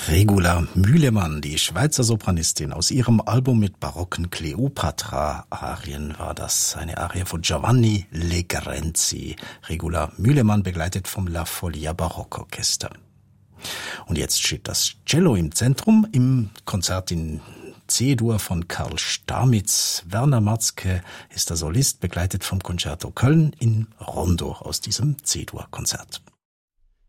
Regula Mühlemann, die Schweizer Sopranistin, aus ihrem Album mit barocken Kleopatra-Arien war das. Eine Arie von Giovanni Legrenzi. Regula Mühlemann begleitet vom La Folia Barockorchester. Und jetzt steht das Cello im Zentrum im Konzert in C-Dur von Karl Stamitz. Werner Matzke ist der Solist, begleitet vom Concerto Köln in Rondo aus diesem C-Dur-Konzert.